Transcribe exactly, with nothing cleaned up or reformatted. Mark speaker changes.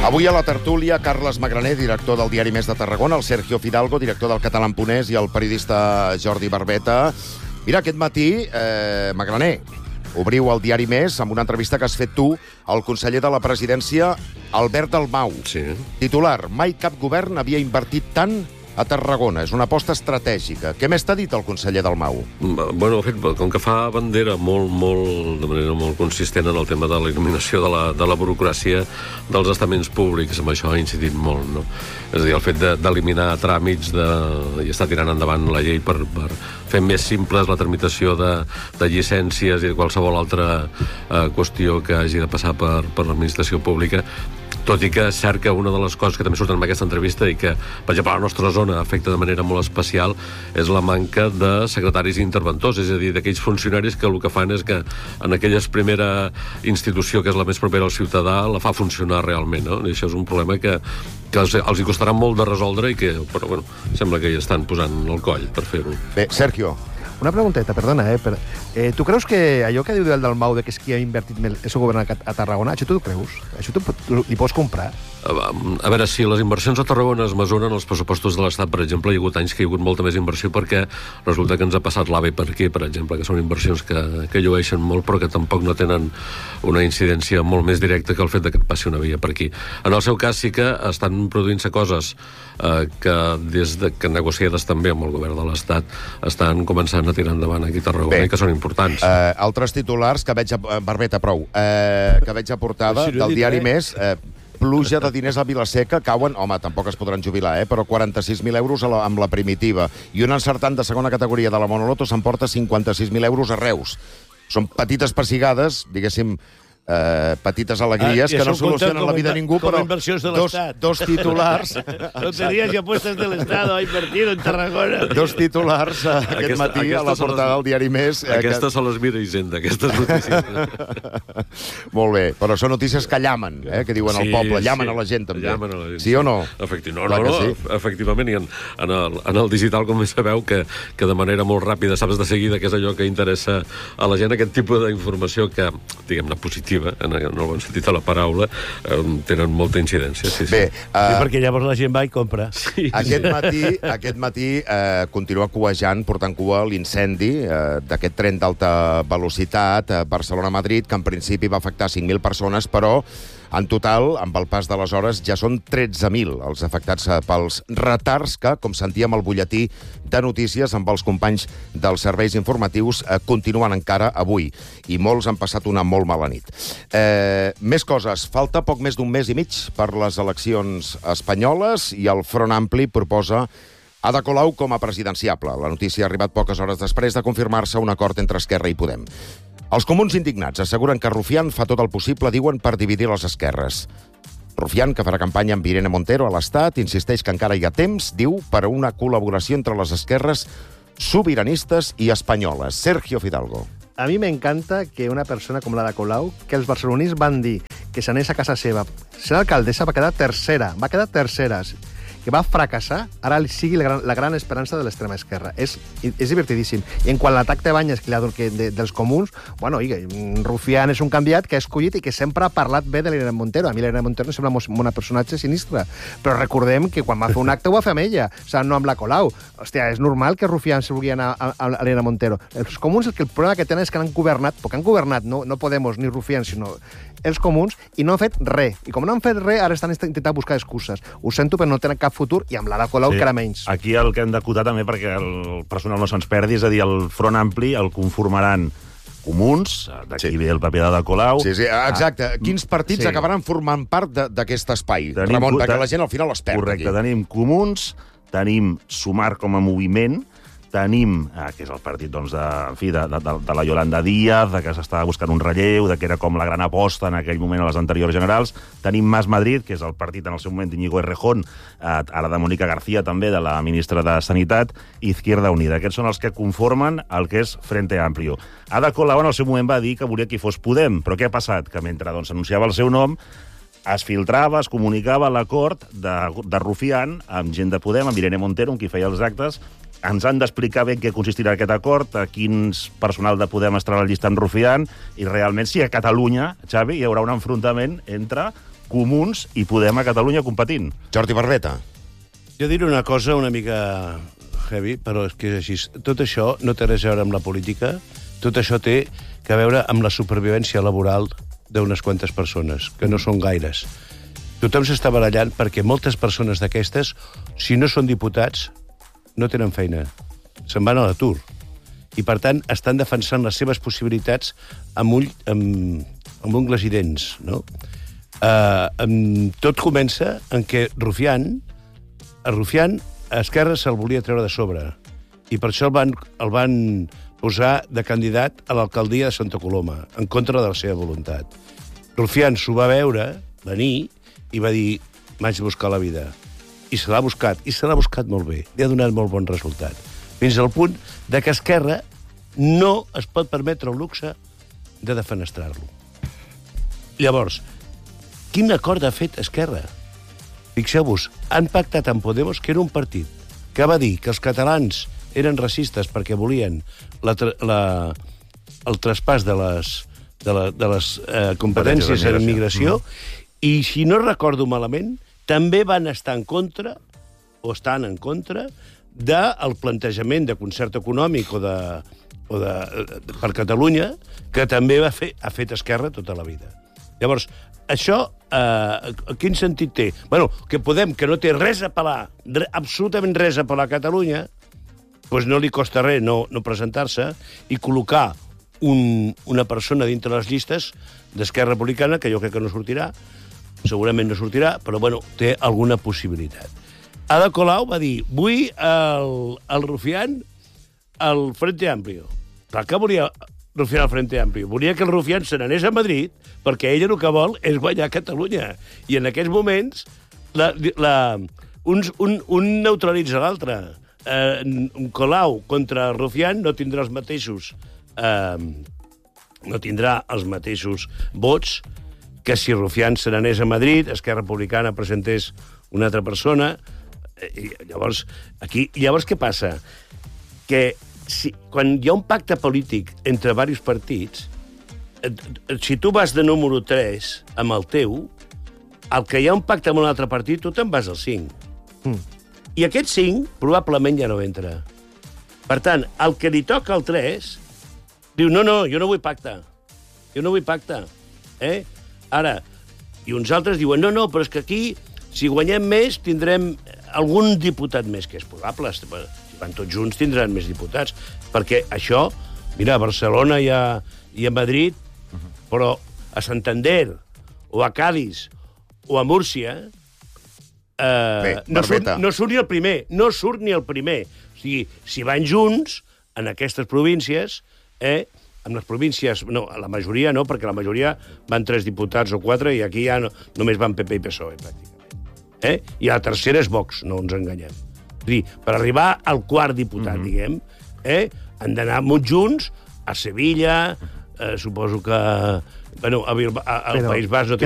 Speaker 1: Avui a la tertúlia, Carles Magraner, director del Diari Més de Tarragona, el Sergio Fidalgo, director del Català en Ponès, i el periodista Jordi Barbeta. Mira, aquest matí, eh, Magraner, obriu el Diari Més amb una entrevista que has fet tu al conseller de la Presidència, Albert Dalmau.
Speaker 2: Sí.
Speaker 1: Titular: mai cap govern havia invertit tant a Tarragona. És una aposta estratègica. Què més t'ha dit el conseller Dalmau?
Speaker 2: Bueno, fet, com que fa bandera molt, molt, de manera molt consistent en el tema de l'eliminació de la, de la burocràcia dels estaments públics, amb això ha incidit molt, no? És a dir, el fet d'eliminar tràmits de, i estar tirant endavant la llei per, per fer més simples la tramitació de, de llicències i de qualsevol altra eh, qüestió que hagi de passar per, per l'administració pública. Tot i que és cert que una de les coses que també surten en aquesta entrevista i que, per exemple, a la nostra zona afecta de manera molt especial és la manca de secretaris i interventors, és a dir, d'aquells funcionaris que el que fan és que en aquella primera institució que és la més propera al ciutadà la fa funcionar realment, no? I això és un problema que, que els, els hi costarà molt de resoldre i que, però, bueno, sembla que hi estan posant el coll per fer-ho.
Speaker 1: Bé, Sergio.
Speaker 3: Una pregunteta, perdona, eh? Per, eh tu creus que allò que diu del Dalmau de que és qui ha invertit més el seu govern a Tarragona, això tu ho creus? Això tu li pots comprar?
Speaker 2: A veure, si les inversions a Tarragona es mesuren als pressupostos de l'Estat, per exemple, hi ha hagut anys que hi ha hagut molta més inversió perquè resulta que ens ha passat l'AVE per aquí, per exemple, que són inversions que, que llueixen molt però que tampoc no tenen una incidència molt més directa que el fet que et passi una via per aquí. En el seu cas sí que estan produint-se coses eh, que des de, que negociades també amb el govern de l'Estat estan començant a tirar endavant aquí a Tarragona. Bé, i que són importants.
Speaker 1: Uh, altres titulars que veig a... Barbeta, prou. Uh, que veig a portada del Diari Més. Uh, pluja de diners a Vilaseca, cauen... Home, tampoc es podran jubilar, eh? Però quaranta-sis mil euros a la, amb la primitiva. I un encertant de segona categoria de la Monoloto s'emporta cinquanta-sis mil euros a Reus. Són petites pessigades, diguéssim, Uh, petites alegries ah, que no solucionen la vida de ningú, però dos, dos titulars...
Speaker 4: Loterías y apuestas del Estado ha invertido en Tarragona.
Speaker 1: Dos titulars uh, aquest aquesta, matí a la portada del Diari Més.
Speaker 2: Aquestes que... se les mira Hisenda, aquestes notícies.
Speaker 1: Molt bé, però són notícies que llamen, eh, que diuen sí, al poble, llamen sí. a la gent també.
Speaker 2: Llamen a la gent.
Speaker 1: Sí o no?
Speaker 2: Efecti... No, no, no, sí. Efectivament, i en, en, el, en el digital, com sabeu, que, que de manera molt ràpida saps de seguida que és allò que interessa a la gent, aquest tipus d'informació que, diguem-ne, positiva, en el bon sentit de la paraula, eh, tenen molta incidència. Sí, sí.
Speaker 1: Bé, uh,
Speaker 4: sí, perquè llavors la gent va i compra.
Speaker 1: Sí, aquest sí. matí, aquest matí eh, continua cuejant, portant cua l'incendi eh, d'aquest tren d'alta velocitat a Barcelona-Madrid, que en principi va afectar cinc mil persones, però en total, amb el pas de les hores, ja són tretze mil els afectats pels retards que, com sentíem al butlletí de notícies amb els companys dels serveis informatius, eh, continuen encara avui. I molts han passat una molt mala nit. Eh, més coses. Falta poc més d'un mes i mig per les eleccions espanyoles i el Front Ampli proposa Ada Colau com a presidenciable. La notícia ha arribat poques hores després de confirmar-se un acord entre Esquerra i Podem. Els comuns indignats asseguren que Rufián fa tot el possible, diuen, per dividir les esquerres. Rufián, que farà campanya amb Irene Montero a l'Estat, insisteix que encara hi ha temps, diu, per a una col·laboració entre les esquerres sobiranistes i espanyoles. Sergio Fidalgo.
Speaker 3: A mi m'encanta que una persona com l'Ada Colau, que els barcelonins van dir que s'anés a casa seva, ser alcaldessa, va quedar tercera, va quedar tercera, que va fracassar, ara sigui la gran, la gran esperança de l'extrema esquerra. És, és divertidíssim. I en quant a l'atac de banyes que li ha donat de, dels comuns, bueno, oiga, Rufián és un candidat que ha escollit i que sempre ha parlat bé de l'Irene Montero. A mi l'Irene Montero em sembla un personatge sinistre, però recordem que quan va fer un acte ho va fer amb ella, o sigui, no amb la Colau. Hòstia, és normal que Rufián se vulgui anar a, a, a l'Irene Montero. Els comuns, el, que el problema que tenen és que han governat, perquè han governat, no, no Podemos ni Rufián, sinó els comuns, i no han fet res. I com no han fet res, ara estan intentant buscar excuses. Ho sento, però no tenen cap futur, i amb l'Ada Colau sí. encara menys.
Speaker 5: Aquí el que hem d'acotar també, perquè el personal no se'ns perdi, és a dir, el Front Ampli el conformaran comuns, d'aquí sí. ve el paper d'Ada Colau.
Speaker 1: Sí, sí, exacte. Ah, Quins partits sí. acabaran formant part d'aquest espai?
Speaker 5: Tenim,
Speaker 1: Ramon, perquè la gent al final es perd.
Speaker 5: Correcte,
Speaker 1: aquí.
Speaker 5: Tenim comuns, tenim Sumar com a moviment, tenim, eh, que és el partit doncs, de, en fi, de, de, de la Yolanda Díaz, de que s'estava buscant un relleu, de que era com la gran aposta en aquell moment a les anteriors generals. Tenim Mas Madrid, que és el partit en el seu moment d'Iñigo Errejón, eh, ara de Mónica García també, de la ministra de Sanitat, i Izquierda Unida. Aquests són els que conformen el que és Frente Amplio. Ada Colau en el seu moment va dir que volia que hi fos Podem, però què ha passat? Que mentre doncs, anunciava el seu nom, es filtrava, es comunicava l'acord de, de Rufián amb gent de Podem, amb Irene Montero, amb qui feia els actes. Ens han d'explicar bé què consistirà aquest acord, a quins personal de Podem estarà a la llista amb Rufián, i realment si a Catalunya, Xavi, hi haurà un enfrontament entre Comuns i Podem a Catalunya competint.
Speaker 1: Jordi Barbeta.
Speaker 4: Jo diré una cosa una mica heavy, però és que és així. Tot això no té res a veure amb la política, tot això té que veure amb la supervivència laboral d'unes quantes persones, que no són gaires. Tothom s'està barallant perquè moltes persones d'aquestes, si no són diputats, no tenen feina. Se'n van a l'atur. I, per tant, estan defensant les seves possibilitats amb, ull, amb, amb ungles i dents, no? Uh, um, tot comença en què Rufián, a Rufián, a Esquerra se'l volia treure de sobre. I per això el van, el van posar de candidat a l'alcaldia de Santa Coloma, en contra de la seva voluntat. Rufián s'ho va veure, venir, i va dir, m'haig de buscar la vida. I se l'ha buscat, i se l'ha buscat molt bé. Li ha donat molt bon resultat. Fins al punt de que Esquerra no es pot permetre el luxe de defenestrar-lo. Llavors, quin acord ha fet Esquerra? Fixeu-vos, han pactat amb Podemos, que era un partit que va dir que els catalans eren racistes perquè volien la, la, el traspàs de les, de la, de les eh, competències en immigració, mm. i, si no recordo malament, també van estar en contra, o estan en contra, del plantejament de concert econòmic o de, o de, per Catalunya, que també va fer, ha fet Esquerra tota la vida. Llavors, això, eh, quin sentit té? Bueno, que Podem, que no té res a pelar, re, absolutament res a pelar a Catalunya, doncs no li costa res no, no presentar-se i col·locar un, una persona dintre les llistes d'Esquerra Republicana, que jo crec que no sortirà, segurament no sortirà, però bueno, té alguna possibilitat. Ada Colau va dir, vull el, el Rufián al Frente Amplio. Clar que volia Rufián al Frente Amplio. Volia que el Rufián se n'anés a Madrid, perquè ell el que vol és guanyar Catalunya. I en aquests moments la, la, un, un, un neutralitza l'altre. Eh, Colau contra Rufián no tindrà els mateixos eh, no tindrà els mateixos vots que si Rufián se n'anés a Madrid, Esquerra Republicana presentés una altra persona. I llavors, aquí, llavors què passa? Que si, quan hi ha un pacte polític entre diversos partits, si tu vas de número tres amb el teu, el que hi ha un pacte amb un altre partit, tu te'n vas al cinc. Mm. I aquest cinc probablement ja no entra. Per tant, el que li toca al tres diu, no, no, jo no vull pacte. Jo no vull pacte. Eh? Ara, i uns altres diuen, no, no, però és que aquí, si guanyem més, tindrem algun diputat més, que és probable. Si van tots junts, tindran més diputats. Perquè això, mira, a Barcelona i a, i a Madrid, uh-huh. però a Santander, o a Cádiz, o a Múrcia, eh, Bé, no, surt, no surt ni el primer. No surt ni el primer. O sigui, si van junts, en aquestes províncies, eh, en les províncies, no, la majoria no, perquè la majoria van tres diputats o quatre, i aquí ja no, només van P P i P S O E, pràcticament. Eh? I la tercera és Vox, no ens enganyem. És a dir, per arribar al quart diputat, mm-hmm. diguem, eh, han d'anar molt junts a Sevilla, eh, suposo que... Bueno, a, a, al País Basc no té